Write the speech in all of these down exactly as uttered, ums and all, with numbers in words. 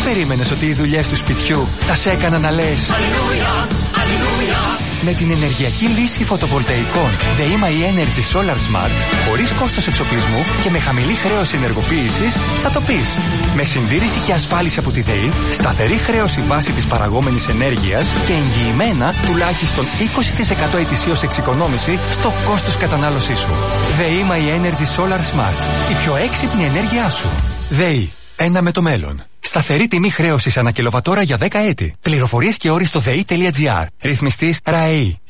περίμενες ότι οι δουλειές του σπιτιού θα σε έκαναν να λες Αλληλούια, Αλληλούια? Με την ενεργειακή λύση φωτοβολταϊκών ΔΕΗ My Energy Solar Smart, χωρίς κόστος εξοπλισμού και με χαμηλή χρέωση ενεργοποίησης, θα το πεις. Με συντήρηση και ασφάλιση από τη ΔΕΗ, σταθερή χρέωση βάση της παραγόμενης ενέργειας και εγγυημένα τουλάχιστον είκοσι τοις εκατό ετησίως εξοικονόμηση στο κόστος κατανάλωσής σου. ΔΕΗ My Energy Solar Smart. Η πιο έξυπνη ενέργειά σου. ΔΕΗ. Ένα με το μέλλον. Σταθερή τιμή χρέωσης ανά κιλοβατόρα για δέκα έτη. Πληροφορίες και όροι στο δei.gr. Ρυθμιστής ΡΑΕΗ.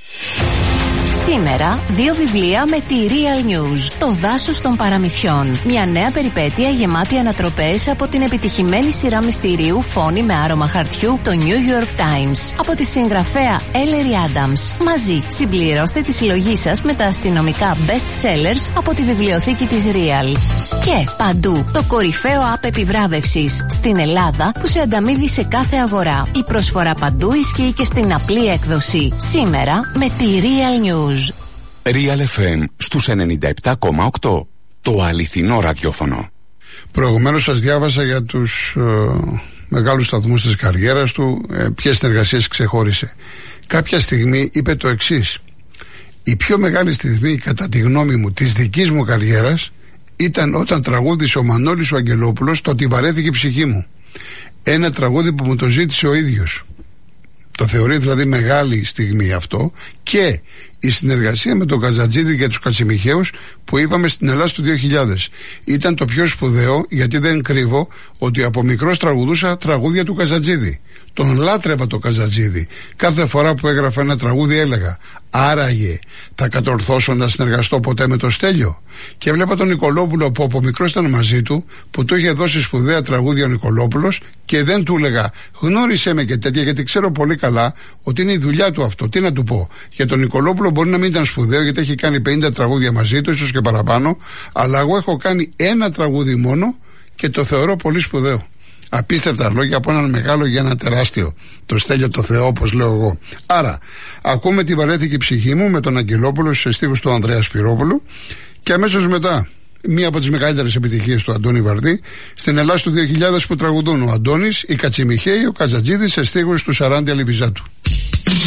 Σήμερα, δύο βιβλία με τη Real News. Το δάσος των παραμυθιών. Μια νέα περιπέτεια γεμάτη ανατροπές από την επιτυχημένη σειρά μυστηρίου Φόνη με άρωμα χαρτιού, το New York Times. Από τη συγγραφέα Ellery Adams. Μαζί, συμπληρώστε τη συλλογή σας με τα αστυνομικά best sellers από τη βιβλιοθήκη της Real. Και παντού, το κορυφαίο app επιβράβευσης στην Ελλάδα που σε ανταμείβει σε κάθε αγορά. Η προσφορά παντού ισχύει και στην απλή έκδοση. Σήμερα με τη Real News. Real εφ εμ στους ενενήντα επτά κόμμα οκτώ. Το αληθινό ραδιόφωνο. Προηγουμένως σας διάβασα για τους ε, μεγάλους σταθμούς της καριέρας του, ε, ποιες συνεργασίες ξεχώρισε. Κάποια στιγμή είπε το εξής: η πιο μεγάλη στιγμή, κατά τη γνώμη μου, της δικής μου καριέρας ήταν όταν τραγούδισε ο Μανώλης ο Αγγελόπουλος το «Ότι βαρέθηκε η ψυχή μου». Ένα τραγούδι που μου το ζήτησε ο ίδιος. Το θεωρεί δηλαδή μεγάλη στιγμή αυτό, και η συνεργασία με τον Καζατζίδη και τους Κατσιμιχαίους που είπαμε στην Ελλάδα του δύο χιλιάδες. Ήταν το πιο σπουδαίο, γιατί δεν κρύβω ότι από μικρός τραγουδούσα τραγούδια του Καζατζίδη. Τον λάτρευα το Καζατζίδη. Κάθε φορά που έγραφα ένα τραγούδι έλεγα άραγε θα κατορθώσω να συνεργαστώ ποτέ με το Στέλιο? Και βλέπα τον Νικολόπουλο που από μικρός ήταν μαζί του, που του είχε δώσει σπουδαία τραγούδια ο Νικολόπουλος, και δεν του έλεγα γνώρισε με και τέτοια, γιατί ξέρω πολύ καλά ότι είναι η δουλειά του αυτό. Τι να του πω? Για τον Νικολόπουλο μπορεί να μην ήταν σπουδαίο, γιατί έχει κάνει πενήντα τραγούδια μαζί του, ίσως και παραπάνω, αλλά εγώ έχω κάνει ένα τραγούδι μόνο και το θεωρώ πολύ σπουδαίο. Απίστευτα λόγια από έναν μεγάλο για ένα τεράστιο. Το Στέλιο το Θεό, όπως λέω εγώ. Άρα, ακούμε τη «Βαρέθηκε η ψυχή μου» με τον Αγγελόπουλο σε στίχους του Ανδρέα Σπυρόπουλου, και αμέσως μετά μία από τις μεγαλύτερες επιτυχίες του Αντώνη Βαρδί στην Ελλάδα του δύο χιλιάδες, που τραγουδούν ο Αντώνης, η Κατσιμιχαίοι, ο Καζατζίδης σε στίχους του Σαράντι Αλιβιζάτου.